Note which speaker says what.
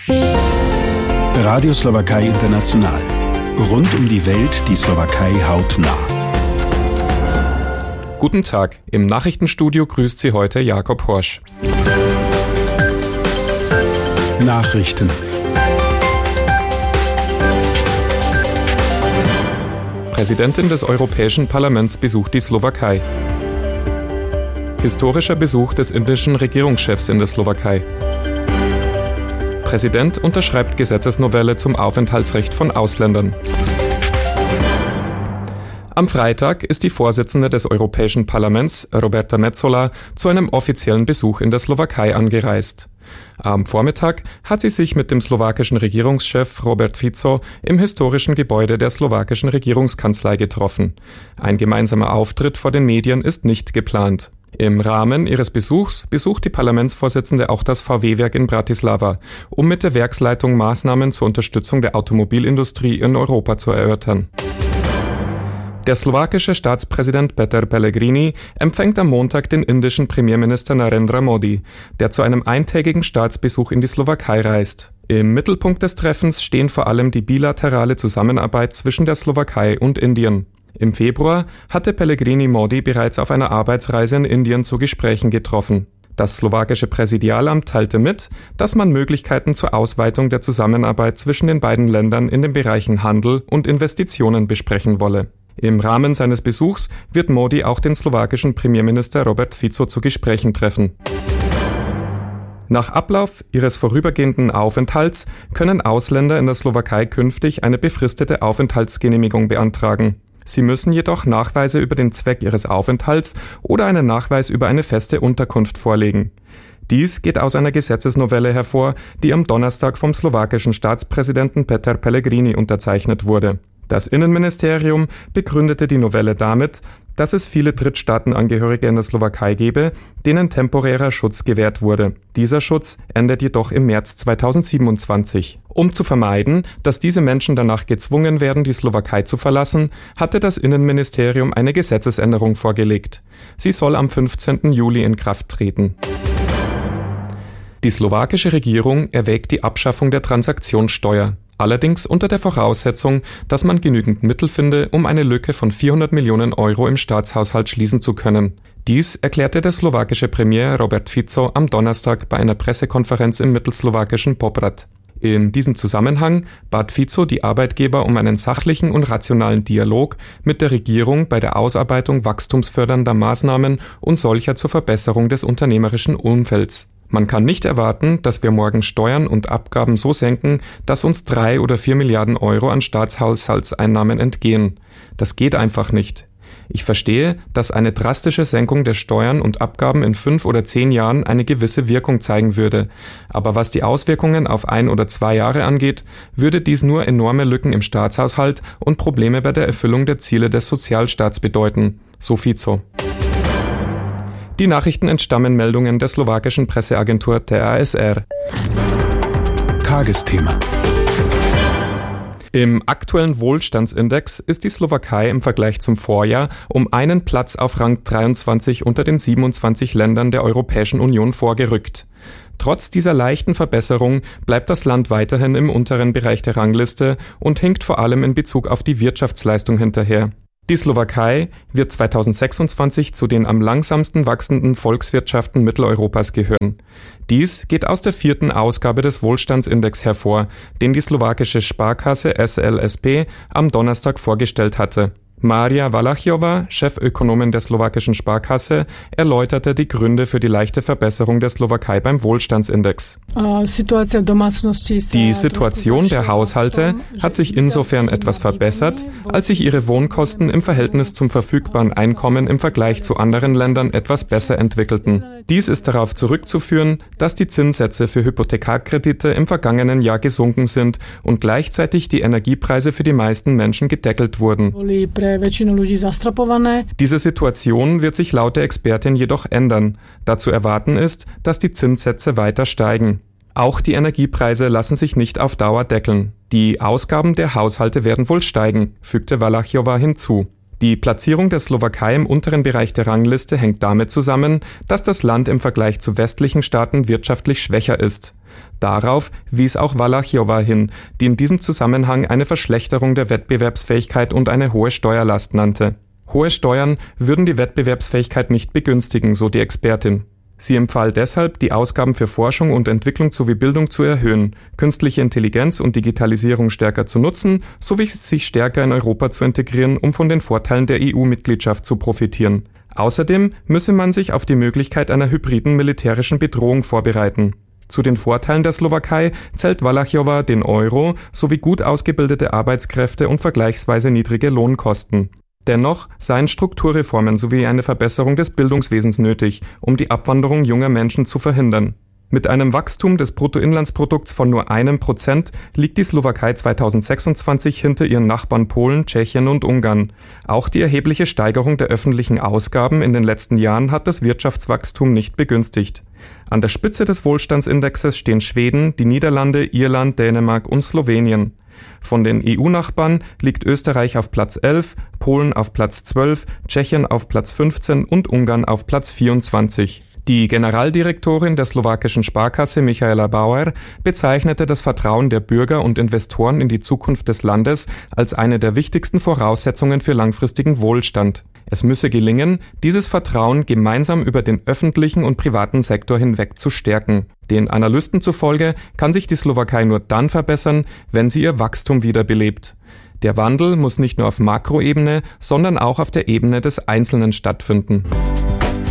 Speaker 1: Radio Slowakei International. Rund um die Welt die Slowakei hautnah.
Speaker 2: Guten Tag, im Nachrichtenstudio grüßt Sie heute Jakob Horsch.
Speaker 1: Nachrichten.
Speaker 2: Präsidentin des Europäischen Parlaments besucht die Slowakei. Historischer Besuch des indischen Regierungschefs in der Slowakei. Präsident unterschreibt Gesetzesnovelle zum Aufenthaltsrecht von Ausländern. Am Freitag ist die Vorsitzende des Europäischen Parlaments, Roberta Metsola, zu einem offiziellen Besuch in der Slowakei angereist. Am Vormittag hat sie sich mit dem slowakischen Regierungschef Robert Fico im historischen Gebäude der slowakischen Regierungskanzlei getroffen. Ein gemeinsamer Auftritt vor den Medien ist nicht geplant. Im Rahmen ihres Besuchs besucht die Parlamentsvorsitzende auch das VW-Werk in Bratislava, um mit der Werksleitung Maßnahmen zur Unterstützung der Automobilindustrie in Europa zu erörtern. Der slowakische Staatspräsident Peter Pellegrini empfängt am Montag den indischen Premierminister Narendra Modi, der zu einem eintägigen Staatsbesuch in die Slowakei reist. Im Mittelpunkt des Treffens stehen vor allem die bilaterale Zusammenarbeit zwischen der Slowakei und Indien. Im Februar hatte Pellegrini Modi bereits auf einer Arbeitsreise in Indien zu Gesprächen getroffen. Das slowakische Präsidialamt teilte mit, dass man Möglichkeiten zur Ausweitung der Zusammenarbeit zwischen den beiden Ländern in den Bereichen Handel und Investitionen besprechen wolle. Im Rahmen seines Besuchs wird Modi auch den slowakischen Premierminister Robert Fico zu Gesprächen treffen. Nach Ablauf ihres vorübergehenden Aufenthalts können Ausländer in der Slowakei künftig eine befristete Aufenthaltsgenehmigung beantragen. Sie müssen jedoch Nachweise über den Zweck ihres Aufenthalts oder einen Nachweis über eine feste Unterkunft vorlegen. Dies geht aus einer Gesetzesnovelle hervor, die am Donnerstag vom slowakischen Staatspräsidenten Peter Pellegrini unterzeichnet wurde. Das Innenministerium begründete die Novelle damit, dass es viele Drittstaatenangehörige in der Slowakei gebe, denen temporärer Schutz gewährt wurde. Dieser Schutz endet jedoch im März 2027. Um zu vermeiden, dass diese Menschen danach gezwungen werden, die Slowakei zu verlassen, hatte das Innenministerium eine Gesetzesänderung vorgelegt. Sie soll am 15. Juli in Kraft treten. Die slowakische Regierung erwägt die Abschaffung der Transaktionssteuer. Allerdings unter der Voraussetzung, dass man genügend Mittel finde, um eine Lücke von 400 Millionen Euro im Staatshaushalt schließen zu können. Dies erklärte der slowakische Premier Robert Fico am Donnerstag bei einer Pressekonferenz im mittelslowakischen Poprad. In diesem Zusammenhang bat Fico die Arbeitgeber um einen sachlichen und rationalen Dialog mit der Regierung bei der Ausarbeitung wachstumsfördernder Maßnahmen und solcher zur Verbesserung des unternehmerischen Umfelds. Man kann nicht erwarten, dass wir morgen Steuern und Abgaben so senken, dass uns 3 oder 4 Milliarden Euro an Staatshaushaltseinnahmen entgehen. Das geht einfach nicht. Ich verstehe, dass eine drastische Senkung der Steuern und Abgaben in 5 oder 10 Jahren eine gewisse Wirkung zeigen würde. Aber was die Auswirkungen auf 1 oder 2 Jahre angeht, würde dies nur enorme Lücken im Staatshaushalt und Probleme bei der Erfüllung der Ziele des Sozialstaats bedeuten, so Fico. Die Nachrichten entstammen Meldungen der slowakischen Presseagentur TASR.
Speaker 1: Tagesthema.
Speaker 2: Im aktuellen Wohlstandsindex ist die Slowakei im Vergleich zum Vorjahr um einen Platz auf Rang 23 unter den 27 Ländern der Europäischen Union vorgerückt. Trotz dieser leichten Verbesserung bleibt das Land weiterhin im unteren Bereich der Rangliste und hinkt vor allem in Bezug auf die Wirtschaftsleistung hinterher. Die Slowakei wird 2026 zu den am langsamsten wachsenden Volkswirtschaften Mitteleuropas gehören. Dies geht aus der 4. Ausgabe des Wohlstandsindex hervor, den die slowakische Sparkasse SLSP am Donnerstag vorgestellt hatte. Maria Valachjová, Chefökonomin der slowakischen Sparkasse, erläuterte die Gründe für die leichte Verbesserung der Slowakei beim Wohlstandsindex. Die Situation der Haushalte hat sich insofern etwas verbessert, als sich ihre Wohnkosten im Verhältnis zum verfügbaren Einkommen im Vergleich zu anderen Ländern etwas besser entwickelten. Dies ist darauf zurückzuführen, dass die Zinssätze für Hypothekarkredite im vergangenen Jahr gesunken sind und gleichzeitig die Energiepreise für die meisten Menschen gedeckelt wurden. Diese Situation wird sich laut der Expertin jedoch ändern, da zu erwarten ist, dass die Zinssätze weiter steigen. Auch die Energiepreise lassen sich nicht auf Dauer deckeln. Die Ausgaben der Haushalte werden wohl steigen, fügte Valachjová hinzu. Die Platzierung der Slowakei im unteren Bereich der Rangliste hängt damit zusammen, dass das Land im Vergleich zu westlichen Staaten wirtschaftlich schwächer ist. Darauf wies auch Valachiowa hin, die in diesem Zusammenhang eine Verschlechterung der Wettbewerbsfähigkeit und eine hohe Steuerlast nannte. Hohe Steuern würden die Wettbewerbsfähigkeit nicht begünstigen, so die Expertin. Sie empfahl deshalb, die Ausgaben für Forschung und Entwicklung sowie Bildung zu erhöhen, künstliche Intelligenz und Digitalisierung stärker zu nutzen, sowie sich stärker in Europa zu integrieren, um von den Vorteilen der EU-Mitgliedschaft zu profitieren. Außerdem müsse man sich auf die Möglichkeit einer hybriden militärischen Bedrohung vorbereiten. Zu den Vorteilen der Slowakei zählt Valachiowa den Euro sowie gut ausgebildete Arbeitskräfte und vergleichsweise niedrige Lohnkosten. Dennoch seien Strukturreformen sowie eine Verbesserung des Bildungswesens nötig, um die Abwanderung junger Menschen zu verhindern. Mit einem Wachstum des Bruttoinlandsprodukts von nur 1% liegt die Slowakei 2026 hinter ihren Nachbarn Polen, Tschechien und Ungarn. Auch die erhebliche Steigerung der öffentlichen Ausgaben in den letzten Jahren hat das Wirtschaftswachstum nicht begünstigt. An der Spitze des Wohlstandsindexes stehen Schweden, die Niederlande, Irland, Dänemark und Slowenien. Von den EU-Nachbarn liegt Österreich auf Platz 11, Polen auf Platz 12, Tschechien auf Platz 15 und Ungarn auf Platz 24. Die Generaldirektorin der slowakischen Sparkasse Michaela Bauer bezeichnete das Vertrauen der Bürger und Investoren in die Zukunft des Landes als eine der wichtigsten Voraussetzungen für langfristigen Wohlstand. Es müsse gelingen, dieses Vertrauen gemeinsam über den öffentlichen und privaten Sektor hinweg zu stärken. Den Analysten zufolge kann sich die Slowakei nur dann verbessern, wenn sie ihr Wachstum wiederbelebt. Der Wandel muss nicht nur auf Makroebene, sondern auch auf der Ebene des Einzelnen stattfinden.